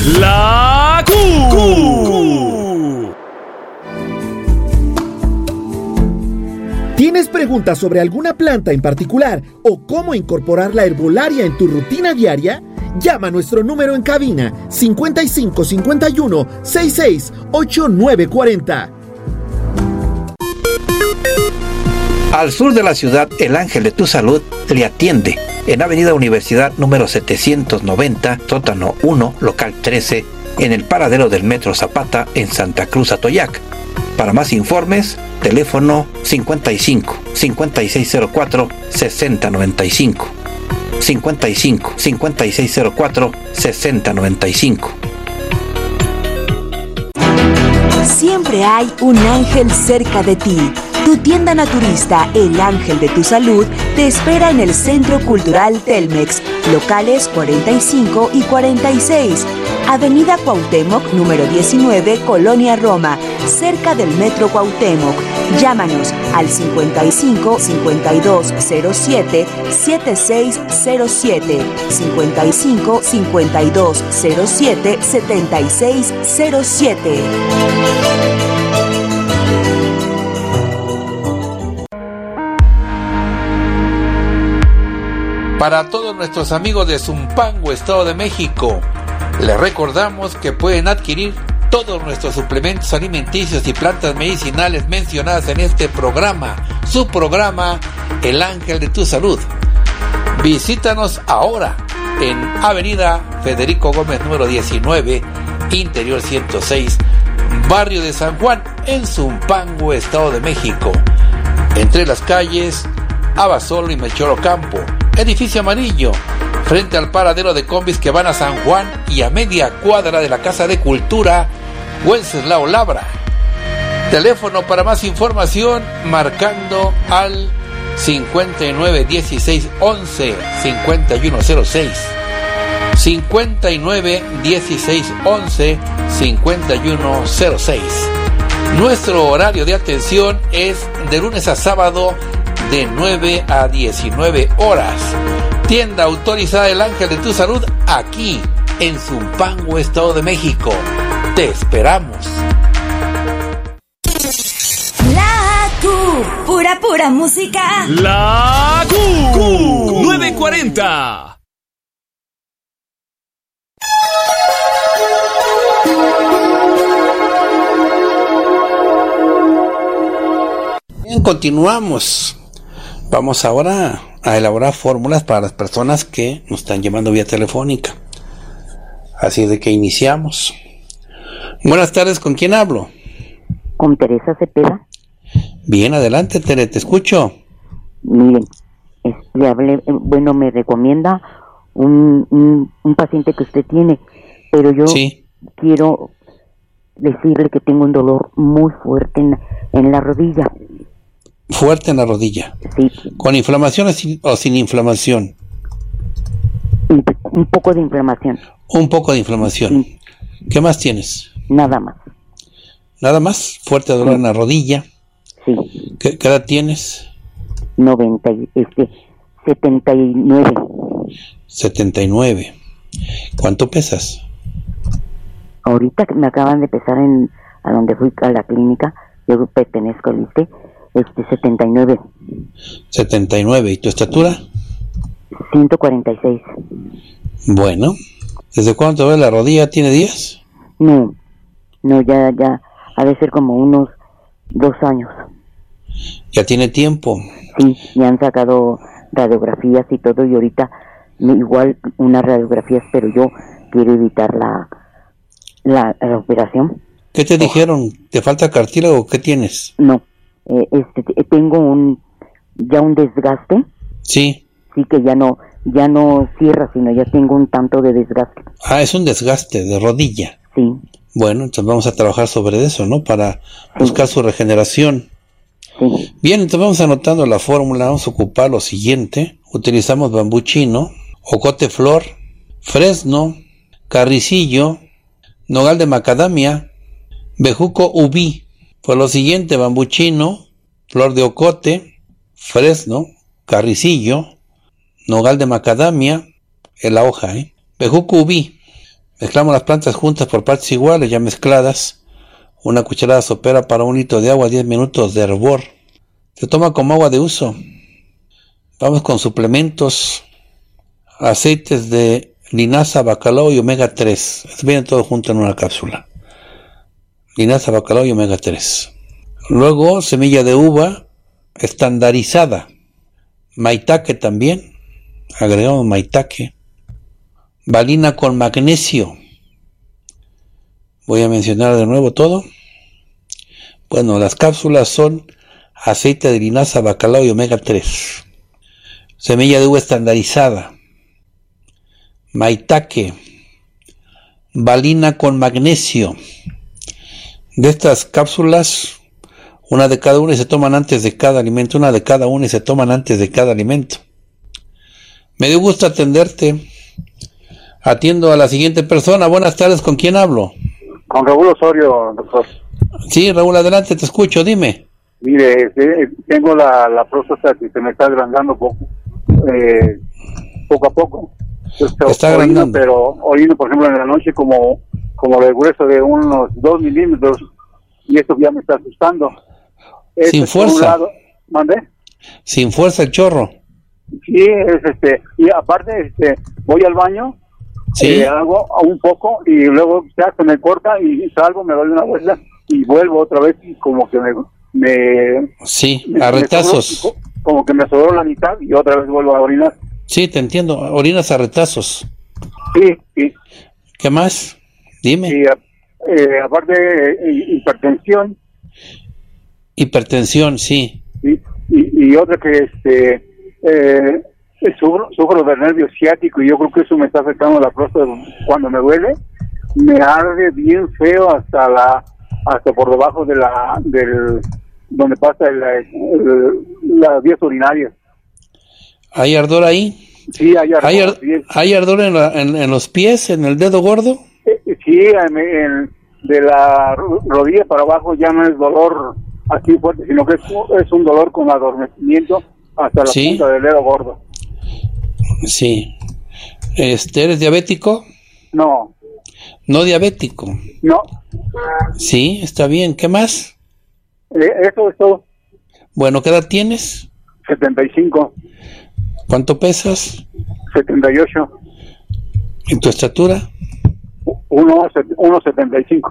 La Q. ¿Tienes preguntas sobre alguna planta en particular o cómo incorporar la herbolaria en tu rutina diaria? Llama a nuestro número en cabina 55 51 66 8940. Al sur de la ciudad, el Ángel de tu Salud le atiende en Avenida Universidad número 790, sótano 1, local 13, en el paradero del Metro Zapata en Santa Cruz, Atoyac. Para más informes, teléfono 55 5604 6095. 55 5604 6095. Siempre hay un ángel cerca de ti. Tu tienda naturista, El Ángel de tu Salud, te espera en el Centro Cultural Telmex, locales 45 y 46, Avenida Cuauhtémoc, número 19, Colonia Roma, cerca del Metro Cuauhtémoc. Llámanos al 55 5207 7607, 55 5207 7607. Para todos nuestros amigos de Zumpango, Estado de México, les recordamos que pueden adquirir todos nuestros suplementos alimenticios y plantas medicinales mencionadas en este programa, su programa El Ángel de tu Salud. Visítanos ahora en Avenida Federico Gómez número 19, Interior 106, Barrio de San Juan, en Zumpango, Estado de México, entre las calles Abasolo y Melchor Ocampo. Edificio amarillo, frente al paradero de combis que van a San Juan y a media cuadra de la Casa de Cultura Wenceslao Labra. Teléfono para más información marcando al 59 16 11 5106, 59 16 11 5106. Nuestro horario de atención es de lunes a sábado de 9 a 19 horas. Tienda autorizada El Ángel de tu Salud, aquí en Zumpango, Estado de México. Te esperamos. La Q, pura música. La Q 940. Bien, continuamos. Vamos ahora a elaborar fórmulas para las personas que nos están llamando vía telefónica. Así de que iniciamos. Buenas tardes, ¿con quién hablo? Con Teresa Cepeda. Bien, adelante, Tere, te escucho. Miren, le hablé, bueno, me recomienda un paciente que usted tiene, pero yo quiero decirle que tengo un dolor muy fuerte en la rodilla. Fuerte en la rodilla. Sí. ¿Con inflamación o sin inflamación? Un poco de inflamación. Un poco de inflamación. Sí. ¿Qué más tienes? Nada más. ¿Nada más? Fuerte dolor en la rodilla. Sí. ¿Qué edad tienes? 79. 79. ¿Cuánto pesas? Ahorita me acaban de pesar a donde fui a la clínica. Yo pertenezco al ISSSTE. 79. 79. ¿Y tu estatura? 146. Bueno. ¿Desde cuándo te duele la rodilla? ¿Tiene días? No, ya ha de ser como unos 2 años. ¿Ya tiene tiempo? Sí, me han sacado radiografías y todo, y ahorita igual unas radiografías, pero yo quiero evitar la operación. ¿Qué te dijeron? ¿Te falta cartílago o qué tienes? No. Tengo ya un desgaste. Sí. Sí, que ya no cierra, sino ya tengo un tanto de desgaste. Ah, es un desgaste de rodilla. Sí. Bueno, entonces vamos a trabajar sobre eso, ¿no? Para buscar su regeneración. Sí. Bien, entonces vamos anotando la fórmula. Vamos a ocupar lo siguiente. Utilizamos bambú chino, ocote flor, fresno, carricillo, nogal de macadamia, bejuco ubí. Por lo siguiente, bambú chino, flor de ocote, fresno, carricillo, nogal de macadamia, en la hoja, bejuco ubí. Mezclamos las plantas juntas por partes iguales, ya mezcladas. Una cucharada sopera para 1 litro de agua, 10 minutos de hervor. Se toma como agua de uso. Vamos con suplementos. Aceites de linaza, bacalao y omega 3. Vienen todo junto en una cápsula. Linaza, bacalao y omega 3. Luego, semilla de uva estandarizada. Maitake también. Agregamos maitake. Valina con magnesio. Voy a mencionar de nuevo todo. Bueno, las cápsulas son aceite de linaza, bacalao y omega 3. Semilla de uva estandarizada. Maitake. Valina con magnesio. De estas cápsulas, una de cada una y se toman antes de cada alimento. Una de cada una y se toman antes de cada alimento. Me dio gusto atenderte. Atiendo a la siguiente persona. Buenas tardes, ¿con quién hablo? Con Raúl Osorio, doctor. Sí, Raúl, adelante, te escucho, dime. Mire, tengo la próstata que se me está agrandando poco a poco. Está agrandando. Pero orino, por ejemplo, en la noche como de grueso de unos 2 milímetros, y esto ya me está asustando. Sin fuerza. ¿Mandé? Sin fuerza el chorro. Sí, y aparte, voy al baño. Sí. Hago un poco y luego ya se me corta y salgo, me doy una vuelta y vuelvo otra vez y como que a retazos. Como que me sobró la mitad y otra vez vuelvo a orinar. Sí, te entiendo, orinas a retazos. Sí. ¿Qué más? Dime. Y aparte hipertensión. Hipertensión, sí. Y otra que sufro del nervio ciático y yo creo que eso me está afectando la próstata. Cuando me duele, me arde bien feo hasta por debajo de donde pasa las vías urinarias. ¿Hay ardor ahí? Sí, hay ardor. ¿Hay ardor en los pies, en el dedo gordo? Sí, de la rodilla para abajo ya no es dolor así fuerte, sino que es un dolor con adormecimiento hasta la punta del dedo gordo. Sí. ¿Eres diabético? No. ¿No diabético? No. Sí, está bien. ¿Qué más? Eso es todo. Bueno, ¿qué edad tienes? 75. ¿Cuánto pesas? 78. ¿Y tu estatura? 1.75.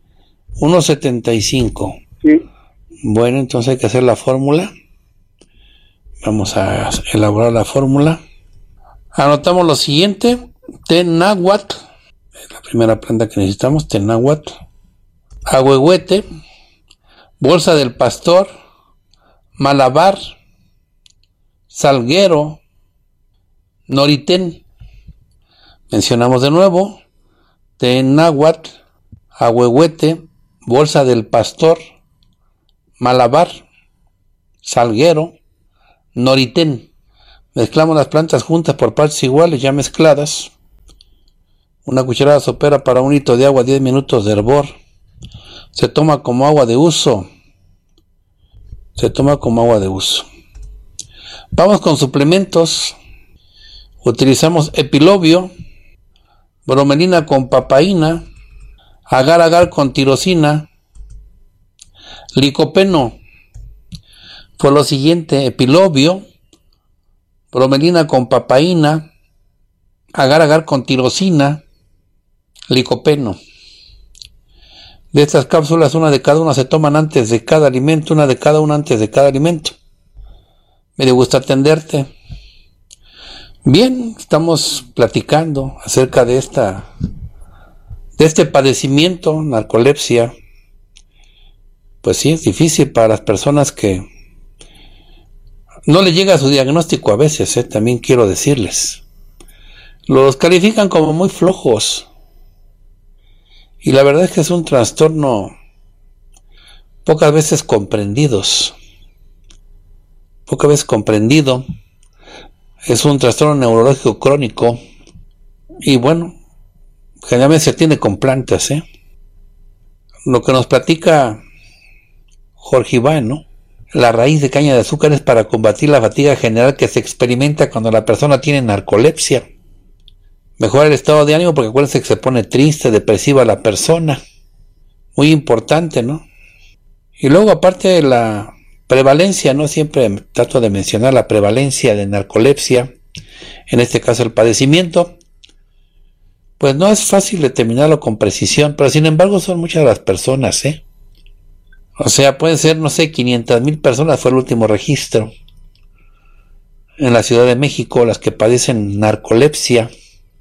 1.75. Sí. Bueno, entonces hay que hacer la fórmula. Vamos a elaborar la fórmula. Anotamos lo siguiente. Té náhuatl. La primera planta que necesitamos, té náhuatl. Ahuehuete. Bolsa del pastor. Malabar. Salguero. Noritén. Mencionamos de nuevo. Té náhuatl. Ahuehuete. Bolsa del pastor. Malabar. Salguero. Noritén. Mezclamos las plantas juntas por partes iguales, ya mezcladas. Una cucharada sopera para 1 litro de agua, 10 minutos de hervor. Se toma como agua de uso. Vamos con suplementos. Utilizamos epilobio, bromelina con papaína, agar-agar con tirosina, licopeno. Fue lo siguiente: epilobio, bromelina con papaína, agar-agar con tirosina, licopeno. De estas cápsulas, una de cada una se toman antes de cada alimento, una de cada una antes de cada alimento. Me dio gusto atenderte. Bien, estamos platicando acerca de este padecimiento, narcolepsia. Pues sí, es difícil para las personas que no le llega a su diagnóstico a veces, también quiero decirles. Los califican como muy flojos. Y la verdad es que es un trastorno pocas veces comprendido. Es un trastorno neurológico crónico. Y bueno, generalmente se atiende con plantas, Lo que nos platica Jorge Iván, ¿no? La raíz de caña de azúcar es para combatir la fatiga general que se experimenta cuando la persona tiene narcolepsia. Mejora el estado de ánimo porque acuérdense que se pone triste, depresiva la persona. Muy importante, ¿no? Y luego aparte de la prevalencia, ¿no? Siempre trato de mencionar la prevalencia de narcolepsia, en este caso el padecimiento. Pues no es fácil determinarlo con precisión, pero sin embargo son muchas las personas, ¿eh? O sea, pueden ser, no sé, 500,000 personas fue el último registro en la Ciudad de México las que padecen narcolepsia.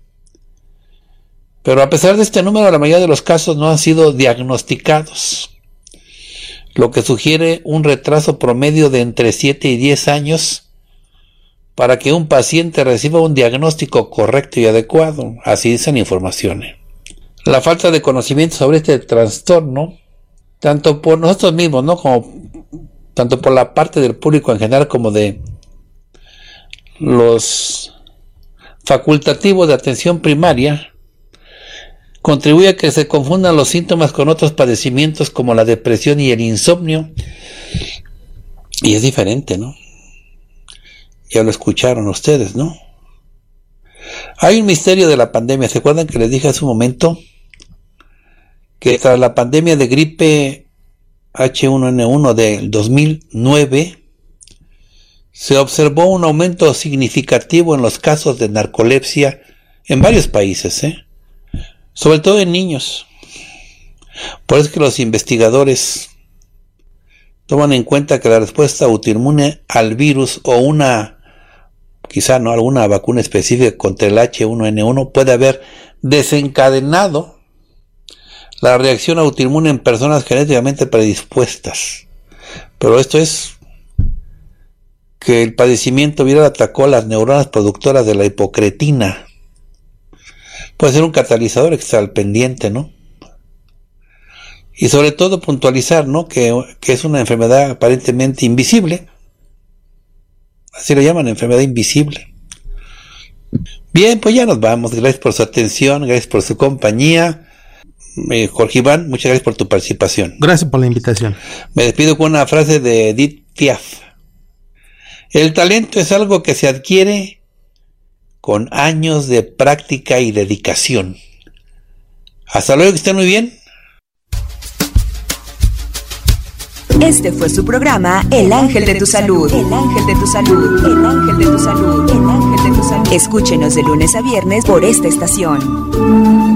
Pero a pesar de este número, la mayoría de los casos no han sido diagnosticados, lo que sugiere un retraso promedio de entre 7 y 10 años para que un paciente reciba un diagnóstico correcto y adecuado. Así dicen informaciones. La falta de conocimiento sobre este trastorno, tanto por nosotros mismos, ¿no? Tanto por la parte del público en general como de los facultativos de atención primaria, contribuye a que se confundan los síntomas con otros padecimientos como la depresión y el insomnio. Y es diferente, ¿no? Ya lo escucharon ustedes, ¿no? Hay un misterio de la pandemia. ¿Se acuerdan que les dije hace un momento que tras la pandemia de gripe H1N1 del 2009 se observó un aumento significativo en los casos de narcolepsia en varios países, sobre todo en niños? Por eso es que los investigadores toman en cuenta que la respuesta autoinmune al virus o quizá no alguna vacuna específica contra el H1N1 puede haber desencadenado la reacción autoinmune en personas genéticamente predispuestas. Pero esto es que el padecimiento viral atacó las neuronas productoras de la hipocretina. Puede ser un catalizador extra al pendiente, ¿no? Y sobre todo puntualizar, ¿no? Que es una enfermedad aparentemente invisible. Así lo llaman, enfermedad invisible. Bien, pues ya nos vamos. Gracias por su atención, gracias por su compañía. Jorge Iván, muchas gracias por tu participación. Gracias por la invitación. Me despido con una frase de Edith Piaf. El talento es algo que se adquiere con años de práctica y dedicación. Hasta luego, que estén muy bien. Este fue su programa El Ángel de tu Salud. El Ángel de tu Salud. El Ángel de tu Salud. El Ángel de tu Salud. Escúchenos de lunes a viernes por esta estación.